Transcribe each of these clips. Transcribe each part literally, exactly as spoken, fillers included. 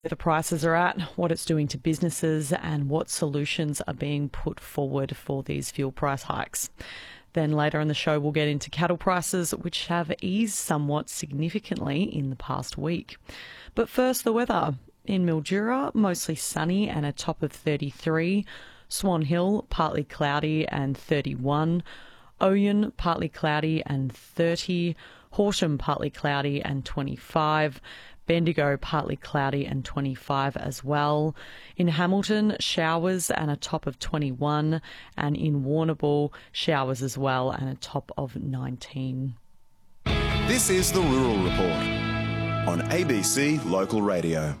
the prices are at, what it's doing to businesses, and what solutions are being put forward for these fuel price hikes. Then later in the show, we'll get into cattle prices, which have eased somewhat significantly in the past week. But first, the weather. In Mildura, mostly sunny and a top of thirty-three. Swan Hill, partly cloudy and thirty-one. Oyen, partly cloudy and thirty. Horsham, partly cloudy and twenty-five. Bendigo, partly cloudy and twenty-five as well. In Hamilton, showers and a top of twenty-one. And in Warrnambool, showers as well and a top of nineteen. This is the Rural Report on A B C Local Radio.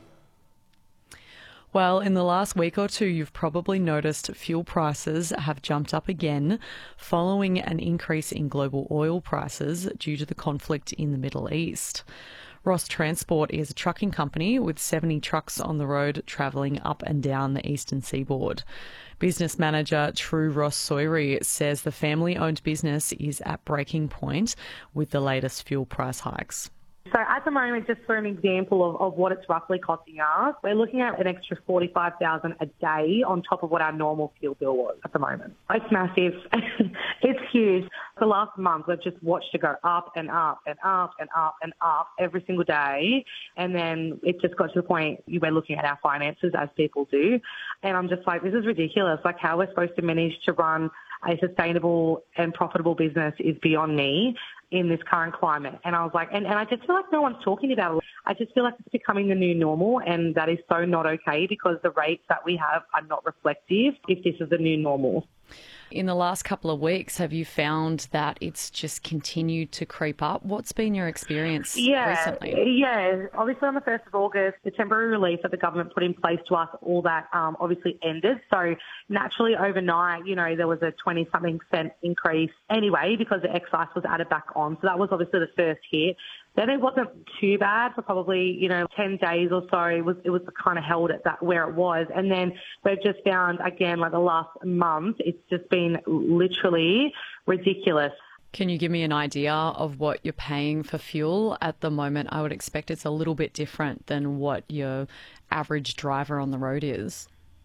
Well, in the last week or two, you've probably noticed fuel prices have jumped up again following an increase in global oil prices due to the conflict in the Middle East. Ross Transport is a trucking company with seventy trucks on the road travelling up and down the eastern seaboard. Business manager True Ross Soiri says the family-owned business is at breaking point with the latest fuel price hikes. So at the moment, just for an example of, of what it's roughly costing us, we're looking at an extra forty-five thousand dollars a day on top of what our normal fuel bill was at the moment. It's massive. It's huge. The last month, we've just watched it go up and up and up and up and up every single day. And then it just got to the point we're looking at our finances, as people do. And I'm just like, this is ridiculous. Like, how we're supposed to manage to run a sustainable and profitable business is beyond me in this current climate. And I was like, and, and I just feel like no one's talking about it. I just feel like it's becoming the new normal, and that is so not okay because the rates that we have are not reflective if this is the new normal. In the last couple of weeks, have you found that it's just continued to creep up? What's been your experience yeah, recently? Yeah, obviously on the first of August, the temporary relief that the government put in place to us, all that um, obviously ended. So naturally overnight, you know, there was a twenty-something cent increase anyway because the excise was added back on. So that was obviously the first hit. Then it wasn't too bad for probably, you know, ten days or so. It was, it was kind of held at that where it was. And then we've just found, again, like the last month, it's just been literally ridiculous. Can you give me an idea of what you're paying for fuel at the moment? I would expect it's a little bit different than what your average driver on the road is.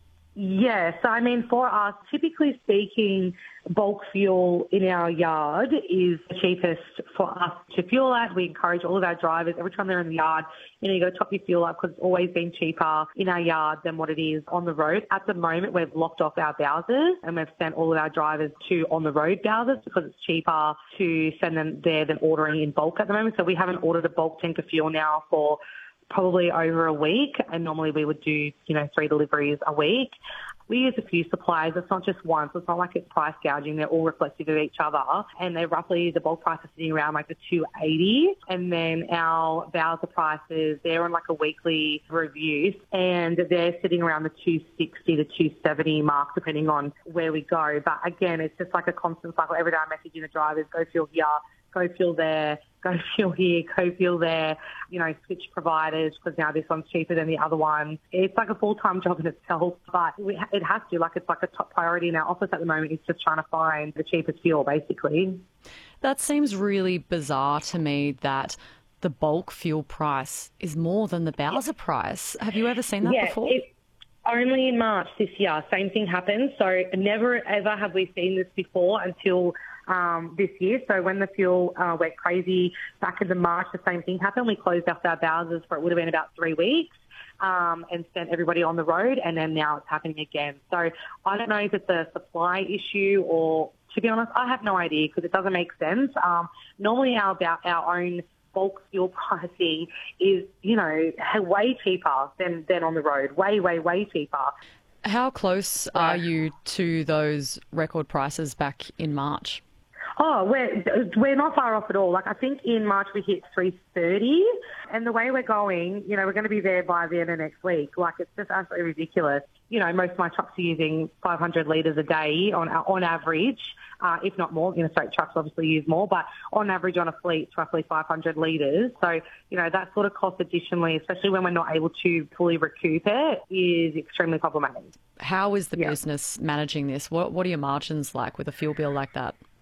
Yes, I mean, for us, typically speaking, bulk fuel in our yard is the cheapest for us to fuel at. We encourage all of our drivers, every time they're in the yard, you know, you got to top your fuel up because it's always been cheaper in our yard than what it is on the road. At the moment, we've locked off our Bowsers and we've sent all of our drivers to on the road Bowsers because it's cheaper to send them there than ordering in bulk at the moment. So we haven't ordered a bulk tank of fuel now for probably over a week, and normally we would do, you know, three deliveries a week. We use a few suppliers. It's not just one, so it's not like it's price gouging. They're all reflective of each other, and they're roughly, the bulk price is sitting around like the two eighty, and then our Bowser prices, they're on like a weekly review, and they're sitting around the two sixty to two seventy mark, depending on where we go. But again, it's just like a constant cycle. Every day I'm messaging the drivers, go fuel here, go fuel there, go fuel here, go fuel there, you know, switch providers because now this one's cheaper than the other one. It's like a full-time job in itself, but we, it has to, like it's like a top priority in our office at the moment is just trying to find the cheapest fuel, basically. That seems really bizarre to me that the bulk fuel price is more than the Bowser price. Have you ever seen that yeah, before? It, only in March this year, same thing happened. So never ever have we seen this before until Um, this year. So when the fuel uh, went crazy back in the March, the same thing happened. We closed off our Bowsers for it would have been about three weeks um, and sent everybody on the road, and then now it's happening again. So I don't know if it's a supply issue or, to be honest, I have no idea because it doesn't make sense. Um, normally our, about our own bulk fuel pricing is, you know, way cheaper than, than on the road. Way, way, way cheaper. How close are you to those record prices back in March? Oh, we're, we're not far off at all. Like, I think in March we hit three thirty, and the way we're going, you know, we're going to be there by the end of next week. Like, it's just absolutely ridiculous. You know, most of my trucks are using five hundred litres a day on on average, uh, if not more. Interstate trucks obviously use more, but on average on a fleet, it's roughly five hundred litres. So, you know, that sort of cost additionally, especially when we're not able to fully recoup it, is extremely problematic. How is the yeah. business managing this? What What are your margins like with a fuel bill like that? Well,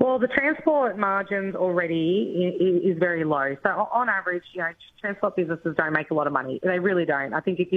Well, the transport margins already is very low. So on average, you know, transport businesses don't make a lot of money. They really don't. I think if you